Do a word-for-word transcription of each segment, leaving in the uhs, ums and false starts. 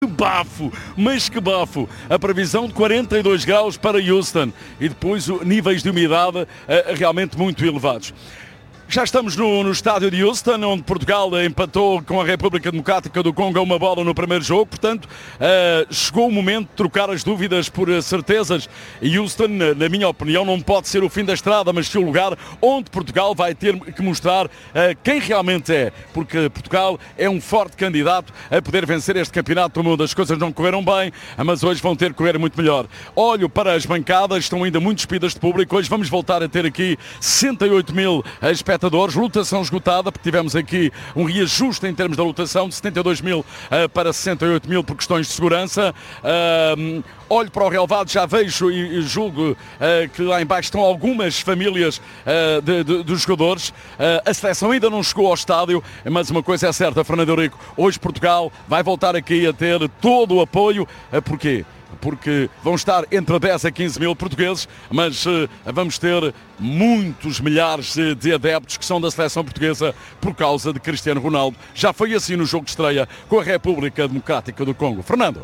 Que bafo, mas que bafo. A previsão de quarenta e dois graus para Houston e depois níveis de umidade uh, realmente muito elevados. Já estamos no, no estádio de Houston, onde Portugal empatou com a República Democrática do Congo a uma bola no primeiro jogo. Portanto, uh, chegou o momento de trocar as dúvidas por uh, certezas. E Houston, na minha opinião, não pode ser o fim da estrada, mas sim o lugar onde Portugal vai ter que mostrar uh, quem realmente é. Porque Portugal é um forte candidato a poder vencer este campeonato do mundo. As coisas não correram bem, mas hoje vão ter que correr muito melhor. Olho para as bancadas, estão ainda muito despidas de público. Hoje vamos voltar a ter aqui sessenta e oito mil espectadores. Lotação esgotada, porque tivemos aqui um reajuste em termos da lotação de setenta e dois mil uh, para sessenta e oito mil por questões de segurança. Uh, olho para o relevado, já vejo e, e julgo uh, que lá em baixo estão algumas famílias uh, de, de, dos jogadores. Uh, a seleção ainda não chegou ao estádio, mas uma coisa é certa, Fernando Eurico, hoje Portugal vai voltar aqui a ter todo o apoio. Uh, porquê? Porque vão estar entre dez a quinze mil portugueses, mas uh, vamos ter muitos milhares de, de adeptos que são da seleção portuguesa por causa de Cristiano Ronaldo. Já foi assim no jogo de estreia com a República Democrática do Congo. Fernando.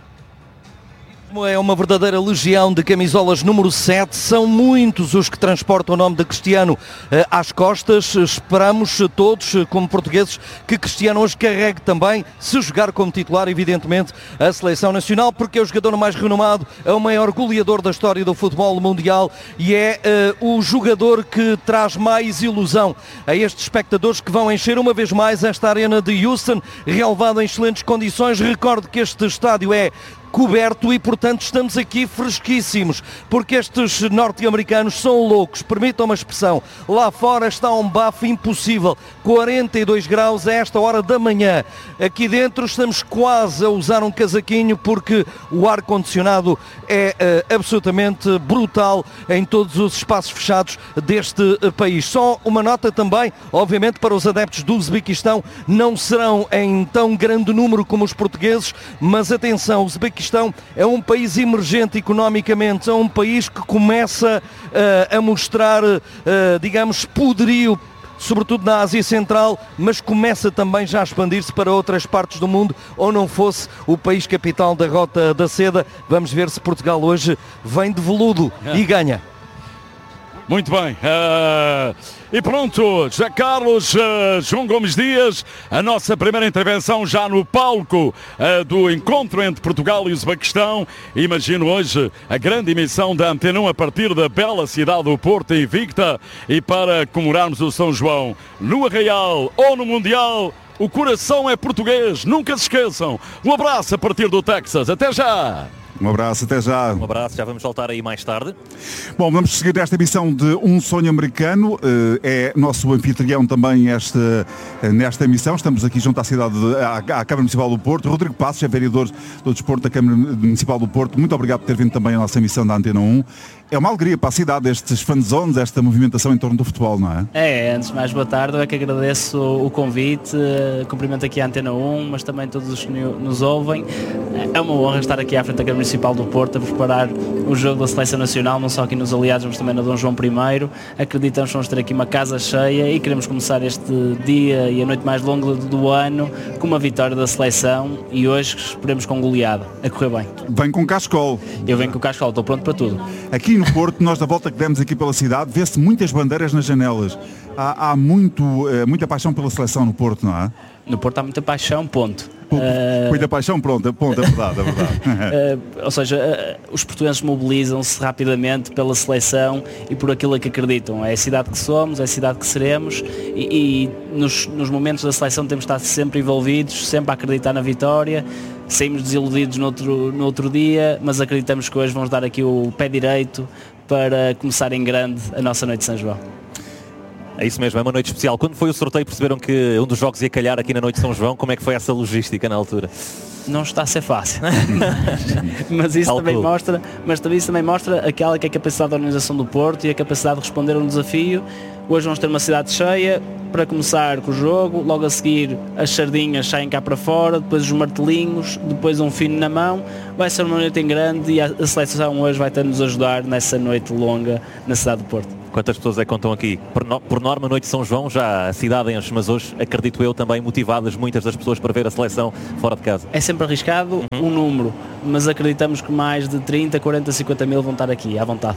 É uma verdadeira legião de camisolas número sete, são muitos os que transportam o nome de Cristiano eh, às costas. Esperamos todos, como portugueses, que Cristiano hoje carregue também, se jogar como titular, evidentemente, a seleção nacional, porque é o jogador mais renomado, é o maior goleador da história do futebol mundial e é eh, o jogador que traz mais ilusão a estes espectadores que vão encher uma vez mais esta arena de Houston, relevado em excelentes condições. Recordo que este estádio é coberto e, portanto, estamos aqui fresquíssimos, porque estes norte-americanos são loucos, permitam uma expressão. Lá fora está um bafo impossível, quarenta e dois graus a esta hora da manhã. Aqui dentro estamos quase a usar um casaquinho, porque o ar-condicionado é uh, absolutamente brutal em todos os espaços fechados deste uh, país. Só uma nota também, obviamente, para os adeptos do Uzbequistão, não serão em tão grande número como os portugueses, mas atenção, o Uzbequistão é um país emergente economicamente, é um país que começa uh, a mostrar, uh, digamos, poderio, sobretudo na Ásia Central, mas começa também já a expandir-se para outras partes do mundo, ou não fosse o país capital da Rota da Seda. Vamos ver se Portugal hoje vem de veludo e ganha. Muito bem, uh, e pronto, José Carlos, uh, João Gomes Dias, a nossa primeira intervenção já no palco uh, do encontro entre Portugal e Uzbequistão. Imagino hoje a grande emissão da Antena um a partir da bela cidade do Porto, invicta, e para comemorarmos o São João no Arraial ou no Mundial, o coração é português, nunca se esqueçam. Um abraço a partir do Texas, até já! Um abraço, até já. Um abraço, já vamos voltar aí mais tarde. Bom, vamos seguir esta emissão de Um Sonho Americano. É nosso anfitrião também esta, nesta emissão. Estamos aqui junto à cidade, de, à, à Câmara Municipal do Porto. Rodrigo Passos é vereador do Desporto da Câmara Municipal do Porto. Muito obrigado por ter vindo também à nossa emissão da Antena um. É uma alegria para a cidade estes fanzones, esta movimentação em torno do futebol, não é? É, antes de mais, boa tarde, eu é que agradeço o convite, cumprimento aqui a Antena um, mas também todos os que nos ouvem. É uma honra estar aqui à frente da Câmara Municipal do Porto a preparar o jogo da Seleção Nacional, não só aqui nos aliados, mas também na Dom João I. Acreditamos que vamos ter aqui uma casa cheia e queremos começar este dia e a noite mais longa do ano com uma vitória da Seleção, e hoje esperemos com goleada, a correr bem. Vem com cascol. Eu venho com cascol, estou pronto para tudo. Aqui no Porto, nós da volta que demos aqui pela cidade, vê-se muitas bandeiras nas janelas. Há, há muito, muita paixão pela seleção no Porto, não é? No Porto há muita paixão, ponto. Muita uh... paixão, pronto, ponto, é verdade, é verdade. uh, ou seja, uh, os portugueses mobilizam-se rapidamente pela seleção e por aquilo a que acreditam. É a cidade que somos, é a cidade que seremos, e, e nos, nos momentos da seleção temos de estar sempre envolvidos, sempre a acreditar na vitória. Saímos desiludidos no outro, no outro dia, mas acreditamos que hoje vamos dar aqui o pé direito para começar em grande a nossa noite de São João. É isso mesmo, é uma noite especial. Quando foi o sorteio, perceberam que um dos jogos ia calhar aqui na noite de São João? Como é que foi essa logística na altura? Não está a ser fácil, mas, isso também mostra, mas também isso também mostra aquela que é a capacidade da organização do Porto e a capacidade de responder a um desafio. Hoje vamos ter uma cidade cheia para começar com o jogo, logo a seguir as sardinhas saem cá para fora, depois os martelinhos, depois um fino na mão. Vai ser uma noite em grande e a seleção hoje vai ter-nos ajudar nessa noite longa na cidade do Porto. Quantas pessoas é que contam aqui? Por, no, por norma, noite de São João, já a cidade enche, mas hoje, acredito eu, também motivadas muitas das pessoas para ver a seleção fora de casa. É sempre arriscado uhum. um número, mas acreditamos que mais de trinta, quarenta, cinquenta mil vão estar aqui, à vontade.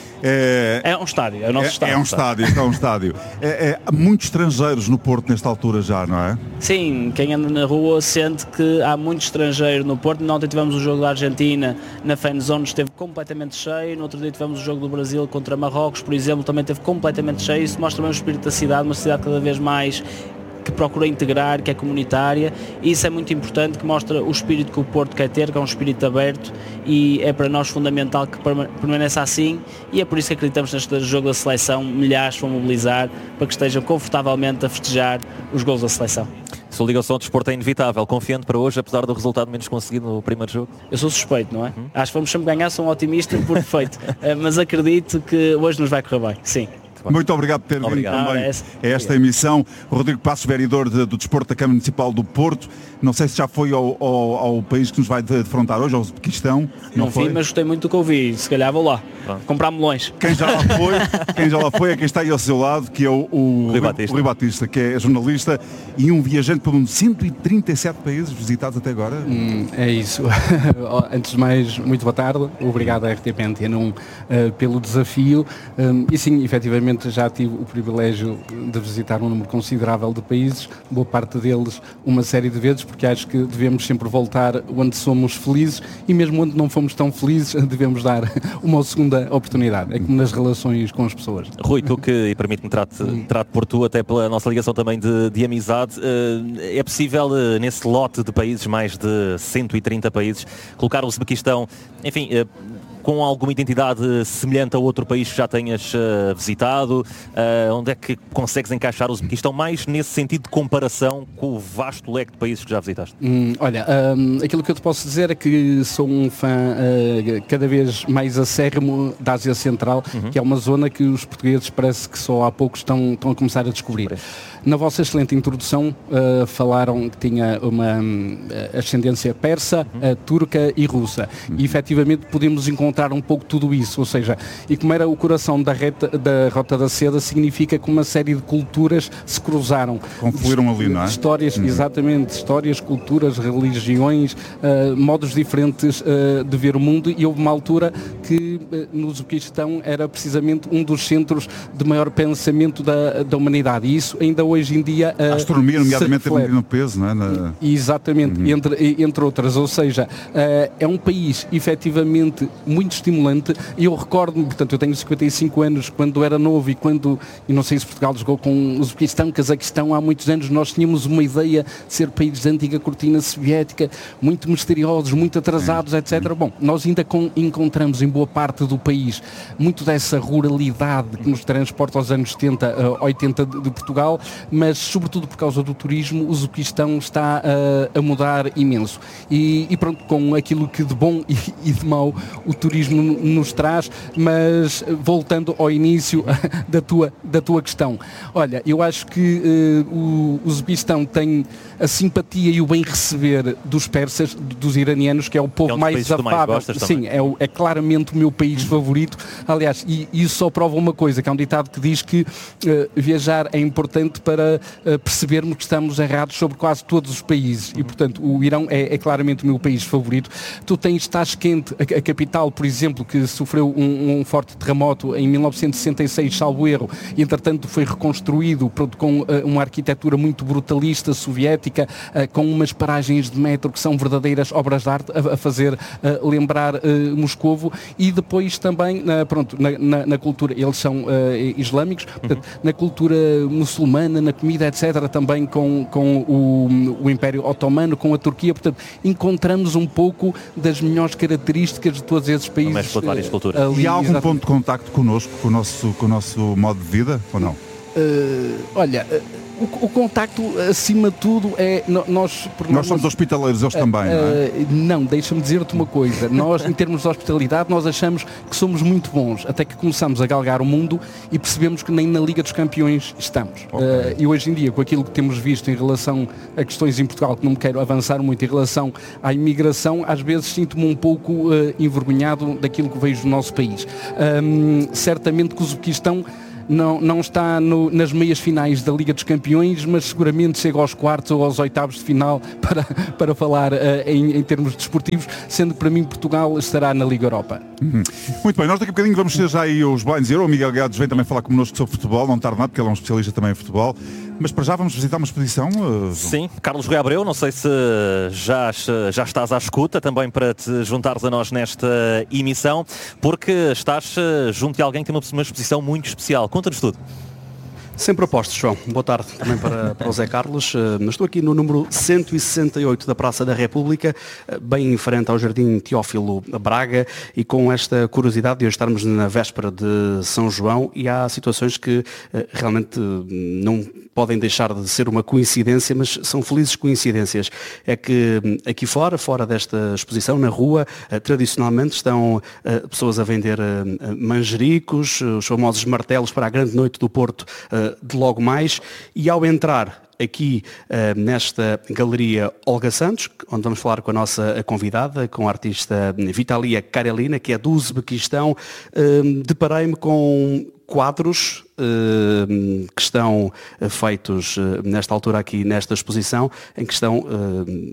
É, é um estádio, é o nosso é, estádio. É um estádio, é um estádio. É, é, há muitos estrangeiros no Porto nesta altura já, não é? Sim, quem anda na rua sente que há muito estrangeiro no Porto. Ontem tivemos o jogo da Argentina na Fan Zone, esteve completamente cheio. No outro dia tivemos o jogo do Brasil contra Marrocos, por exemplo, também esteve completamente cheio. Isso mostra também o espírito da cidade, uma cidade cada vez mais que procura integrar, que é comunitária, e isso é muito importante, que mostra o espírito que o Porto quer ter, que é um espírito aberto, e é para nós fundamental que permaneça assim, e é por isso que acreditamos neste jogo da seleção. Milhares vão mobilizar para que estejam confortavelmente a festejar os gols da seleção. Se a ligação ao desporto é inevitável, confiante para hoje, apesar do resultado menos conseguido no primeiro jogo? Eu sou suspeito, não é? Hum. Acho que vamos sempre ganhar, sou um otimista por defeito, mas acredito que hoje nos vai correr bem, sim. Muito obrigado por ter vindo também a esta emissão. Rodrigo Passos, vereador de, do Desporto da Câmara Municipal do Porto. Não sei se já foi ao, ao, ao país que nos vai defrontar hoje, ao Uzbequistão. Não, não foi, vi, mas gostei muito do que ouvi. Se calhar vou lá Pronto. comprar melões. Quem já lá foi, quem já lá foi é quem está aí ao seu lado, que é o, o, Rui, Batista. o Rui Batista, que é jornalista e um viajante por cento e trinta e sete países visitados até agora. Hum, é isso. Antes de mais, muito boa tarde. Obrigado à R T P Antena um uh, pelo desafio. Um, e sim, efetivamente já tive o privilégio de visitar um número considerável de países, boa parte deles uma série de vezes, porque acho que devemos sempre voltar onde somos felizes, e mesmo onde não fomos tão felizes devemos dar uma segunda oportunidade. É como nas relações com as pessoas. Rui, tu que, e permite-me trate, trate por tu, até pela nossa ligação também de, de amizade, é possível nesse lote de países, mais de cento e trinta países, colocar o Uzbequistão, enfim, com alguma identidade semelhante a outro país que já tenhas uh, visitado? Uh, onde é que consegues encaixar o Uzbequistão mais nesse sentido de comparação com o vasto leque de países que já visitaste? Hum, olha, um, aquilo que eu te posso dizer é que sou um fã uh, cada vez mais acérrimo da Ásia Central, uhum. que é uma zona que os portugueses parece que só há pouco estão, estão a começar a descobrir. Na vossa excelente introdução uh, falaram que tinha uma um, ascendência persa, uhum. uh, turca e russa. Uhum. E efetivamente podemos encontrar um pouco tudo isso, ou seja, e como era o coração da, reta, da Rota da Seda, significa que uma série de culturas se cruzaram. Confluíram ali, não é? Histórias, uhum. exatamente, histórias, culturas, religiões, uh, modos diferentes uh, de ver o mundo, e houve uma altura que uh, no Uzbequistão era precisamente um dos centros de maior pensamento da, da humanidade, e isso ainda hoje em dia... Uh, a astronomia, nomeadamente, tem no peso, não é? Na... Exatamente, uhum. entre, entre outras, ou seja, uh, é um país efetivamente muito muito estimulante, e eu recordo-me, portanto eu tenho cinquenta e cinco anos, quando era novo, e quando, e não sei se Portugal jogou com o Uzbequistão, Cazaquistão, há muitos anos nós tínhamos uma ideia de ser país da antiga cortina soviética, muito misteriosos, muito atrasados, etcétera. Bom, nós ainda com, encontramos em boa parte do país muito dessa ruralidade que nos transporta aos anos setenta, oitenta de, de Portugal, mas sobretudo por causa do turismo, o Uzbequistão está uh, a mudar imenso. E, e pronto, com aquilo que de bom e, e de mau o turismo nos traz, mas voltando ao início da tua, da tua questão. Olha, eu acho que uh, o Uzbequistão tem a simpatia e o bem receber dos persas, dos iranianos, que é o povo é um mais afável. Sim, é, o, é claramente o meu país favorito. Aliás, e, e isso só prova uma coisa, que é um ditado que diz que uh, viajar é importante para uh, percebermos que estamos errados sobre quase todos os países. E, portanto, o Irão é, é claramente o meu país favorito. Tu tens Tashkent, a, a capital, por exemplo, que sofreu um, um forte terremoto em mil novecentos e sessenta e seis, salvo erro, e entretanto foi reconstruído pronto, com uh, uma arquitetura muito brutalista, soviética, uh, com umas paragens de metro que são verdadeiras obras de arte, a, a fazer uh, lembrar uh, Moscovo, e depois também, uh, pronto, na, na, na cultura, eles são uh, islâmicos, portanto, uhum. na cultura muçulmana, na comida, etcétera, também com, com o, o Império Otomano, com a Turquia, portanto, encontramos um pouco das melhores características de todos esses países. Mas por várias culturas. Ali, e há algum exatamente. ponto de contacto connosco, com o nosso, com o nosso modo de vida, ou não? Uh, olha, uh, o, o contacto, acima de tudo, é nós... Nós, nós somos hospitaleiros, eles uh, também, não é? Uh, não, deixa-me dizer-te uma coisa. Nós, em termos de hospitalidade, nós achamos que somos muito bons, até que começamos a galgar o mundo e percebemos que nem na Liga dos Campeões estamos. Okay. Uh, e hoje em dia, com aquilo que temos visto em relação a questões em Portugal, que não me quero avançar muito em relação à imigração, às vezes sinto-me um pouco uh, envergonhado daquilo que vejo no nosso país. Um, certamente que o Uzbequistão Não, não está no, nas meias finais da Liga dos Campeões, mas seguramente chega aos quartos ou aos oitavos de final para, para falar uh, em, em termos desportivos, sendo que para mim Portugal estará na Liga Europa. Uhum. Muito bem, nós daqui a bocadinho vamos ter já aí os Blind Zero. O Miguel Gados vem também falar connosco sobre futebol, não tarda nada, porque ele é um especialista também em futebol. Mas para já vamos visitar uma exposição. Uh... Sim, Carlos Rui Abreu, não sei se já, já estás à escuta também para te juntares a nós nesta emissão, porque estás junto de alguém que tem uma, uma exposição muito especial. Conta-nos tudo. Sem propostas, João. Boa tarde também para, para o Zé Carlos. Uh, estou aqui no número cento e sessenta e oito da Praça da República, uh, bem em frente ao Jardim Teófilo Braga, e com esta curiosidade de hoje estarmos na véspera de São João, e há situações que uh, realmente uh, não podem deixar de ser uma coincidência, mas são felizes coincidências. É que uh, aqui fora, fora desta exposição, na rua, uh, tradicionalmente estão uh, pessoas a vender uh, manjericos, uh, os famosos martelos para a grande noite do Porto, uh, de logo mais, e ao entrar aqui uh, nesta Galeria Olga Santos, onde vamos falar com a nossa convidada, com a artista Vitalia Karelina, que é do Uzbequistão, uh, deparei-me com quadros uh, que estão feitos uh, nesta altura aqui, nesta exposição, em que estão... Uh,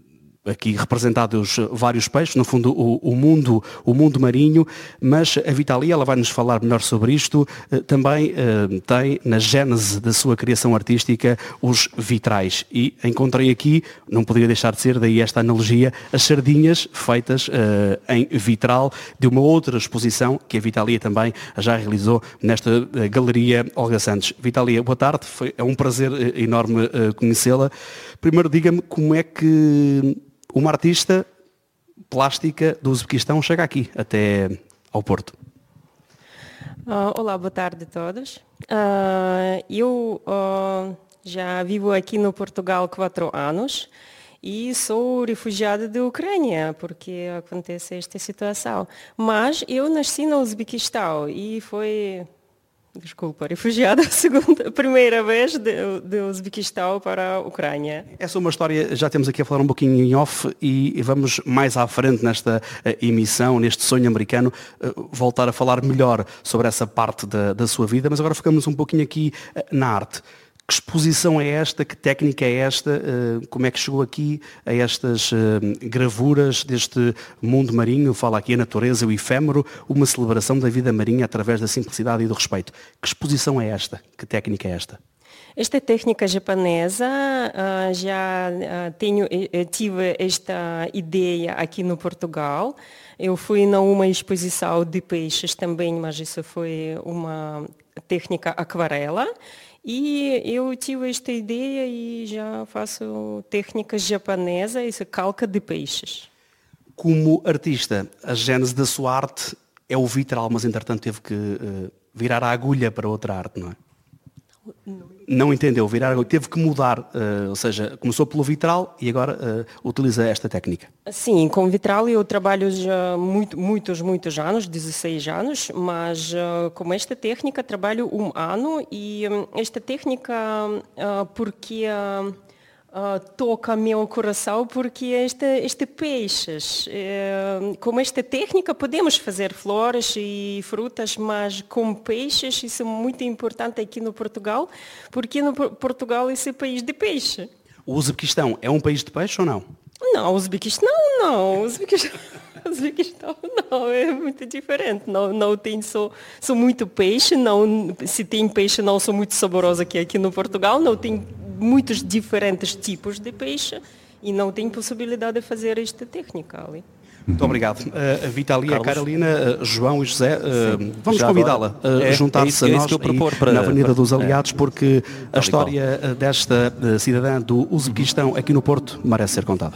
aqui representados vários peixes, no fundo o, o, mundo, o mundo marinho, mas a Vitalia, ela vai nos falar melhor sobre isto, também uh, tem na gênese da sua criação artística os vitrais, e encontrei aqui, não poderia deixar de ser, daí esta analogia, as sardinhas feitas uh, em vitral de uma outra exposição que a Vitalia também já realizou nesta uh, Galeria Olga Santos. Vitalia, boa tarde, foi, é um prazer uh, enorme uh, conhecê-la. Primeiro diga-me como é que uma artista plástica do Uzbequistão chega aqui, até ao Porto. Uh, olá, boa tarde a todos. Uh, eu uh, já vivo aqui no Portugal há quatro anos e sou refugiada da Ucrânia, porque acontece esta situação. Mas eu nasci no Uzbequistão e foi... Desculpa, refugiada a segunda, a primeira vez do, do Uzbequistão para a Ucrânia. Essa é uma história, já temos aqui a falar um pouquinho em off, e vamos mais à frente nesta uh, emissão, neste sonho americano, uh, voltar a falar melhor sobre essa parte da, da sua vida, mas agora ficamos um pouquinho aqui uh, na arte. Que exposição é esta? Que técnica é esta? Como é que chegou aqui a estas gravuras deste mundo marinho? Fala aqui a natureza, o efêmero, uma celebração da vida marinha através da simplicidade e do respeito. Que exposição é esta? Que técnica é esta? Esta técnica japonesa, já tenho, tive esta ideia aqui no Portugal. Eu fui numa exposição de peixes também, mas isso foi uma técnica aquarela. E eu tive esta ideia e já faço técnicas japonesas, isso é calca de peixes. Como artista, a gênese da sua arte é o vitral, mas entretanto teve que uh, virar a agulha para outra arte, não é? Não, não entendeu, virar a agulha, teve que mudar, uh, ou seja, começou pelo vitral e agora uh, utiliza esta técnica. Sim, com vitral eu trabalho já muito, muitos, muitos anos, dezesseis anos, mas uh, com esta técnica trabalho um ano, e um, esta técnica, uh, porque... Uh, Uh, toca meu coração, porque este, este peixes, uh, com esta técnica podemos fazer flores e frutas, mas com peixes isso é muito importante aqui no Portugal, porque no Portugal esse é país de peixe. O Uzbequistão é um país de peixe ou não? Não, o Uzbequistão não, o Uzbequistão, o Uzbequistão não, é muito diferente, não, não tem só, só muito peixe, não, se tem peixe não são muito saborosos aqui, aqui no Portugal, não tem muitos diferentes tipos de peixe e não tem possibilidade de fazer esta técnica ali. Muito obrigado. Uh, a Vitalia, a Carolina, uh, João e José, uh, vamos convidá-la a é, juntar-se é a nós para, na Avenida para, dos Aliados, é, porque a história desta uh, cidadã do Uzbequistão aqui no Porto merece ser contada.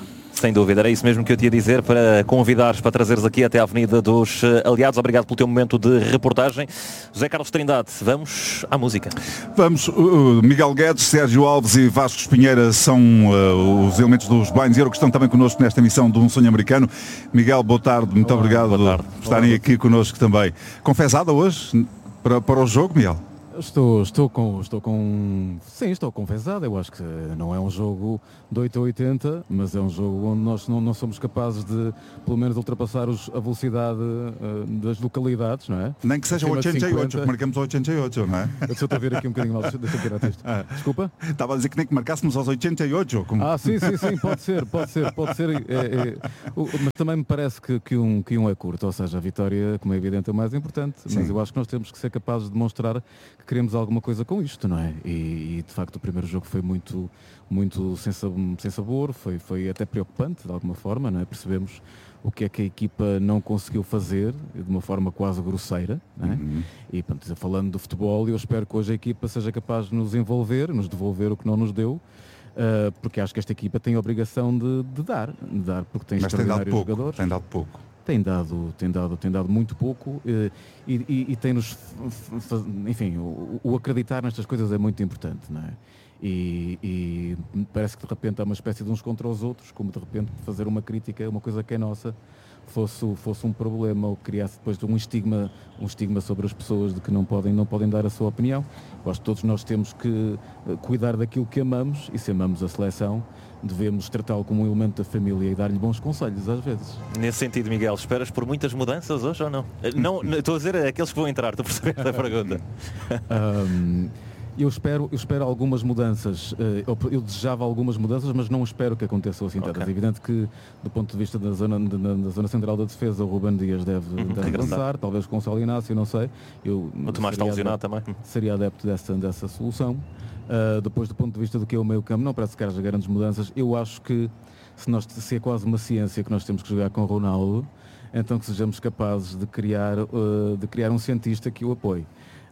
Sem dúvida, era isso mesmo que eu te ia dizer, para convidares, para trazeres aqui até à Avenida dos Aliados. Obrigado pelo teu momento de reportagem. José Carlos Trindade, vamos à música. Vamos, uh, Miguel Guedes, Sérgio Alves e Vasco Espinheira são uh, os elementos dos Blind Zero que estão também connosco nesta emissão de Um Sonho Americano. Miguel, boa tarde, muito Olá, obrigado boa tarde. por estarem aqui connosco também. Confesada hoje para, para o jogo, Miguel? Estou, estou com, estou com, sim, estou confessado. Eu acho que não é um jogo de oito a oitenta, mas é um jogo onde nós não, não somos capazes de, pelo menos, ultrapassar os, a velocidade uh, das localidades, não é? Nem que seja Acima de oitenta e oito, cinquenta. que marcamos oitenta e oito, não é? Deixa eu ver aqui um bocadinho mal, deixa eu tirar isto. Ah. Desculpa? Estava a dizer que nem que marcássemos aos oitenta e oito. Como... Ah, sim, sim, sim, pode ser, pode ser, pode ser. É, é, o- mas também me parece que, que, um, que um é curto, ou seja, a vitória, como é evidente, é o mais importante, mas Sim. eu acho que nós temos que ser capazes de demonstrar que queremos alguma coisa com isto, não é? E, e, de facto o primeiro jogo foi muito, muito sem, sab- sem sabor, foi, foi até preocupante de alguma forma, não é? Percebemos o que é que a equipa não conseguiu fazer de uma forma quase grosseira, não é? Uhum. E pronto, falando do futebol, eu espero que hoje a equipa seja capaz de nos envolver, nos devolver o que não nos deu. Uh, porque acho que esta equipa tem a obrigação de, de dar, de dar, porque tem Mas tem dado extraordinários pouco, jogadores. tem dado pouco. Tem dado, tem dado, tem dado muito pouco eh, e, e, e tem-nos, f- f- enfim, o, o acreditar nestas coisas é muito importante, não é? E, e parece que de repente há uma espécie de uns contra os outros, como de repente fazer uma crítica, uma coisa que é nossa, fosse, fosse um problema ou criasse depois de um estigma, um estigma sobre as pessoas de que não podem, não podem dar a sua opinião. Eu acho que todos nós temos que eh, cuidar daquilo que amamos, e se amamos a seleção, devemos tratá-lo como um elemento da família e dar-lhe bons conselhos às vezes. Nesse sentido, Miguel, esperas por muitas mudanças hoje ou não? Não, não, estou a dizer aqueles que vão entrar, estou a perceber a pergunta. Ahm, eu espero, eu espero algumas mudanças. eh, Eu, eu desejava algumas mudanças, mas não espero que aconteçam assim tantas. Ok. É evidente que, do ponto de vista da zona, de- na- da zona central da defesa, o Ruben Dias deve, deve regressar. avançar, talvez com o Gonçalo Inácio, não sei. Eu O Tomás está seria lesionado adepto- também. Seria adepto dessa, dessa solução. Uh, depois, do ponto de vista do que é o meio campo, não parece que haja grandes mudanças. Eu acho que se, nós, se é quase uma ciência que nós temos que jogar com o Ronaldo, então que sejamos capazes de criar, uh, de criar um cientista que o apoie.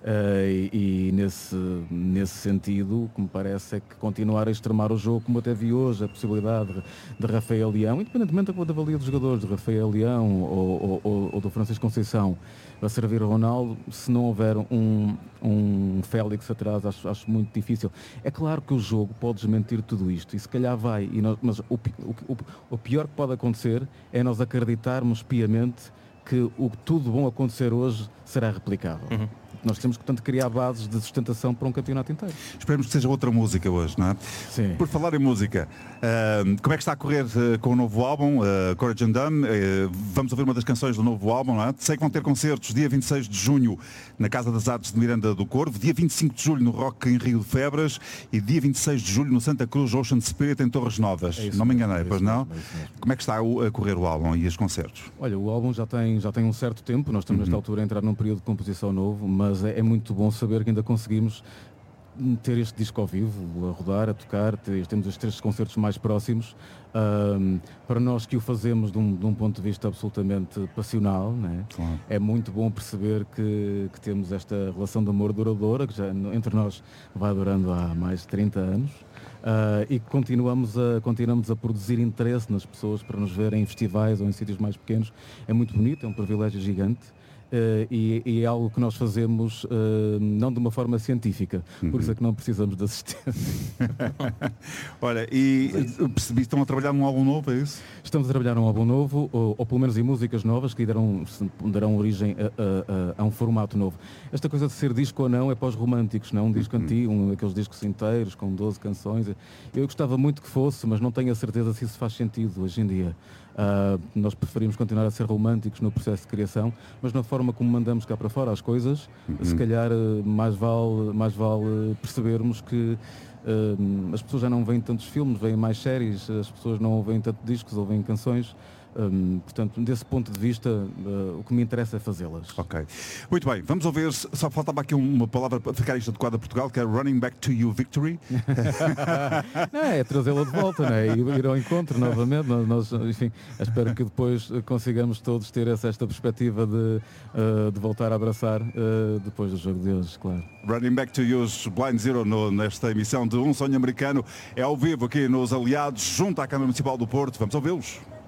Uh, e e nesse, nesse sentido, o que me parece é que continuar a extremar o jogo, como até vi hoje, a possibilidade de, de Rafael Leão, independentemente da avalia dos jogadores, de Rafael Leão ou, ou, ou do Francisco Conceição, a servir o Ronaldo, se não houver um, um Félix atrás, acho, acho muito difícil. É claro que o jogo pode desmentir tudo isto, e se calhar vai, e nós, mas o, pi- o, o, o pior que pode acontecer é nós acreditarmos piamente que o tudo bom acontecer hoje será replicável. Nós temos que, portanto, criar bases de sustentação para um campeonato inteiro. Esperemos que seja outra música hoje, não é? Sim. Por falar em música, ah, como é que está a correr ah, com o novo álbum, uh, Courage and Done? Uh, vamos ouvir uma das canções do novo álbum, não é? Sei que vão ter concertos dia vinte e seis de junho na Casa das Artes de Miranda do Corvo, dia vinte e cinco de julho no Rock em Rio de Febras e dia vinte e seis de julho no Santa Cruz Ocean Spirit em Torres Novas. É isso não me mesmo, enganei, é pois isso não? mesmo, é isso mesmo. Como é que está o- a correr o álbum e os concertos? Olha, o álbum já tem, já tem um certo tempo, nós estamos nesta altura a entrar num período de composição novo, mas é, é muito bom saber que ainda conseguimos ter este disco ao vivo, a rodar, a tocar, ter- temos estes três concertos mais próximos. Ahm, para nós que o fazemos de um, de um ponto de vista absolutamente passional, né? Claro. É muito bom perceber que, que temos esta relação de amor duradoura, que já no- entre nós vai durando há mais de trinta anos. Ah, e que continuamos a, continuamos a produzir interesse nas pessoas para nos verem em festivais ou em sítios mais pequenos. É muito bonito, é um privilégio gigante. eh, e, e é algo que nós fazemos eh, não de uma forma científica, por isso é que não precisamos de assistência. Olha, e percebi que estão a trabalhar num álbum novo, é isso? Estamos a trabalhar num álbum novo, ou, ou pelo menos em músicas novas, que darão, darão origem a, a- a- a um formato novo. Esta coisa de ser disco ou não é para os românticos, não é um disco antigo, um daqueles discos inteiros, com doze canções. Eu gostava muito que fosse, mas não tenho a certeza se isso faz sentido hoje em dia. Ah, nós preferimos continuar a ser românticos no processo de criação, mas na forma como mandamos cá para fora as coisas, se calhar eh, mais vale, mais vale percebermos que eh, as pessoas já não veem tantos filmes, veem mais séries, as pessoas não ouvem tanto discos, ouvem canções. Um, portanto, desse ponto de vista, uh, o que me interessa é fazê-las. Ok. Muito bem, vamos ouvir, só faltava aqui uma palavra para ficar isto adequado a Portugal, que é running back to you victory. Não, é trazê-la de volta, não é? E ir ao encontro novamente. Nós, enfim, espero que depois consigamos todos ter essa, esta perspectiva de, uh, de voltar a abraçar uh, depois do jogo de hoje, claro. Running back to you, Blind Zero, no, nesta emissão de Um Sonho Americano. É ao vivo aqui nos Aliados, junto à Câmara Municipal do Porto. Vamos ouvi-los.